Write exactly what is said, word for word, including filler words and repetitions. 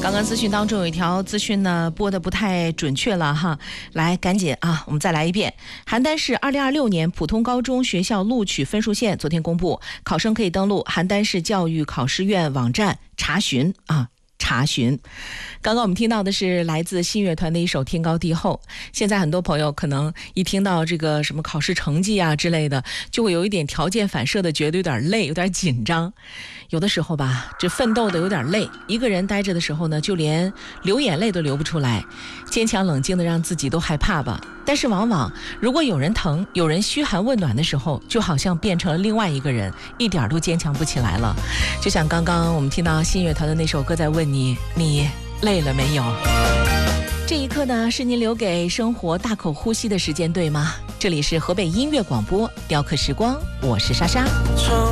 刚刚资讯当中有一条资讯呢播的不太准确了哈，来赶紧啊，我们再来一遍。邯郸市二零二六年普通高中学校录取分数线昨天公布，考生可以登录邯郸市教育考试院网站查询啊。查询。刚刚我们听到的是来自信乐团的一首《天高地厚》。现在很多朋友可能一听到这个什么考试成绩啊之类的，就会有一点条件反射的觉得有点累，有点紧张。有的时候吧，这奋斗的有点累，一个人待着的时候呢，就连流眼泪都流不出来，坚强冷静的让自己都害怕吧。但是往往如果有人疼，有人嘘寒问暖的时候，就好像变成了另外一个人，一点都坚强不起来了。就像刚刚我们听到信乐团的那首歌在问你，你累了没有？这一刻呢，是您留给生活大口呼吸的时间，对吗？这里是河北音乐广播雕刻时光，我是莎莎。